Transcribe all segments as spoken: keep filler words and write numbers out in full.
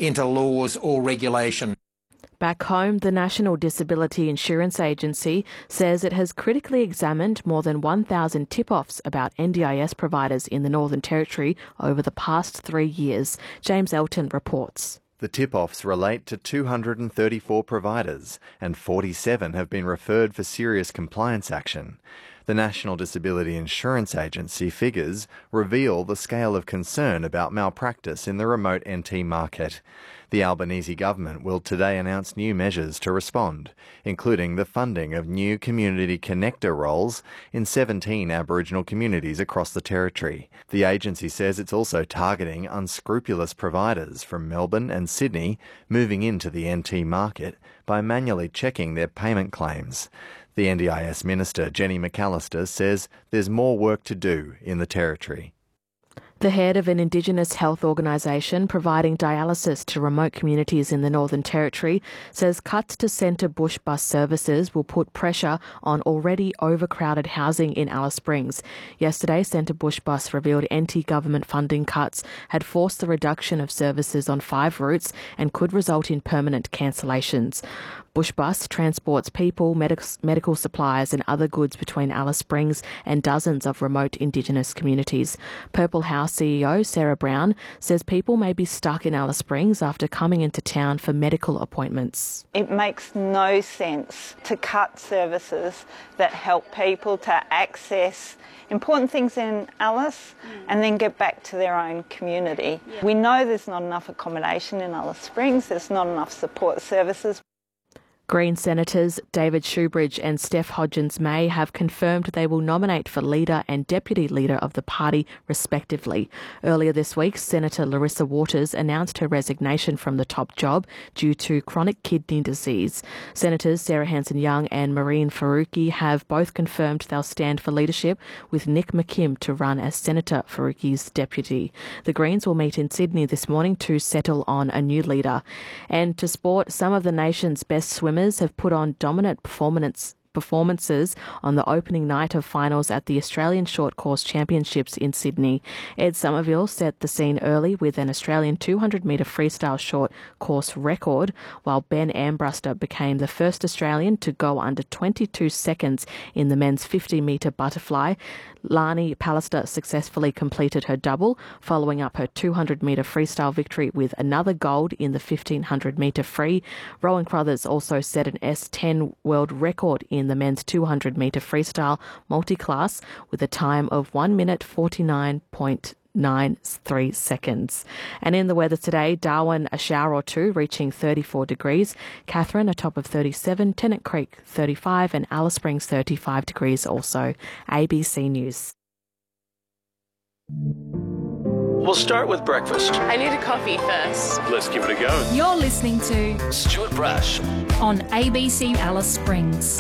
into laws or regulation. Back home, the National Disability Insurance Agency says it has critically examined more than one thousand tip-offs about N D I S providers in the Northern Territory over the past three years. James Elton reports. The tip-offs relate to two hundred thirty-four providers, and forty-seven have been referred for serious compliance action. The National Disability Insurance Agency figures reveal the scale of concern about malpractice in the remote N T market. The Albanese government will today announce new measures to respond, including the funding of new community connector roles in seventeen Aboriginal communities across the territory. The agency says it's also targeting unscrupulous providers from Melbourne and Sydney moving into the N T market by manually checking their payment claims. The N D I S Minister, Jenny McAllister, says there's more work to do in the Territory. The head of an Indigenous health organisation providing dialysis to remote communities in the Northern Territory says cuts to centre bush bus services will put pressure on already overcrowded housing in Alice Springs. Yesterday, Centre Bush Bus revealed anti-government funding cuts had forced the reduction of services on five routes and could result in permanent cancellations. Bush Bus transports people, medic- medical supplies and other goods between Alice Springs and dozens of remote Indigenous communities. Purple House C E O Sarah Brown says people may be stuck in Alice Springs after coming into town for medical appointments. It makes no sense to cut services that help people to access important things in Alice and then get back to their own community. Yeah. We know there's not enough accommodation in Alice Springs, there's not enough support services. Green Senators David Shoebridge and Steph Hodgins-May have confirmed they will nominate for Leader and Deputy Leader of the party, respectively. Earlier this week, Senator Larissa Waters announced her resignation from the top job due to chronic kidney disease. Senators Sarah Hanson-Young and Marine Faruqi have both confirmed they'll stand for leadership, with Nick McKim to run as Senator Faruqi's deputy. The Greens will meet in Sydney this morning to settle on a new leader. And to sport, some of the nation's best swimmers have put on dominant performance performances on the opening night of finals at the Australian Short Course Championships in Sydney. Ed Somerville set the scene early with an Australian two hundred metre freestyle short course record, while Ben Ambruster became the first Australian to go under twenty-two seconds in the men's fifty metre butterfly. Lani Pallister successfully completed her double, following up her two hundred metre freestyle victory with another gold in the fifteen hundred metre free. Rowan Crothers also set an S ten world record in the men's two hundred metre freestyle multi-class with a time of one minute forty-nine point nine three seconds. And in the weather today, Darwin a shower or two reaching thirty-four degrees, Katherine a top of thirty-seven, Tennant Creek thirty-five and Alice Springs thirty-five degrees also. A B C News. We'll start with breakfast. I need a coffee first. Let's give it a go. You're listening to Stuart Brash on A B C Alice Springs.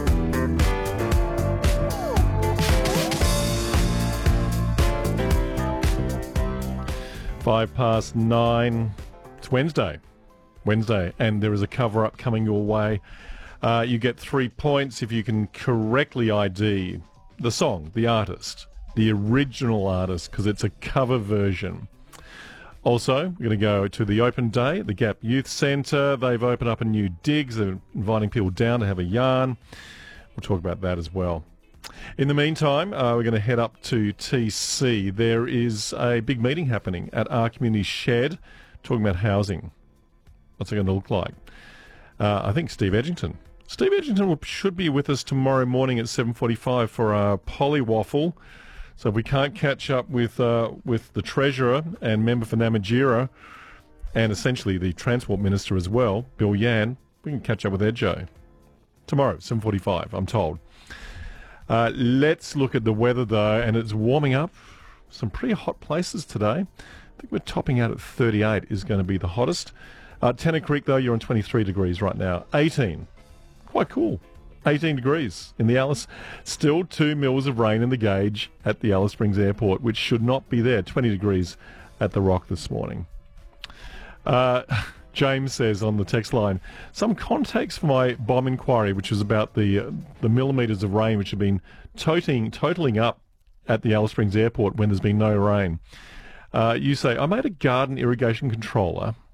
Five past nine. It's Wednesday. Wednesday, and there is a cover-up coming your way. Uh, you get three points if you can correctly I D the song, the artist, the original artist, because it's a cover version. Also, we're going to go to the open day at the Gap Youth Centre. They've opened up a new digs. They're inviting people down to have a yarn. We'll talk about that as well. In the meantime, uh, we're going to head up to T C. There is a big meeting happening at our community shed talking about housing. What's it going to look like? Uh, I think Steve Edgington. Steve Edgington will, should be with us tomorrow morning at seven forty-five for our Polywaffle. So if we can't catch up with uh, with the Treasurer and member for Namatjira and essentially the Transport Minister as well, Bill Yan, we can catch up with Edjo. Tomorrow, seven forty-five, I'm told. Uh, let's look at the weather, though, and it's warming up. Some pretty hot places today. I think we're topping out at thirty-eight is going to be the hottest. Uh, Tennant Creek, though, you're on twenty-three degrees right now. eighteen. Quite cool. eighteen degrees in the Alice. Still two mils of rain in the gauge at the Alice Springs Airport, which should not be there. twenty degrees at the Rock this morning. Uh, James says on the text line, some context for my bomb inquiry, which was about the uh, the millimetres of rain which have been toting, totaling up at the Alice Springs Airport when there's been no rain. Uh, you say, I made a garden irrigation controller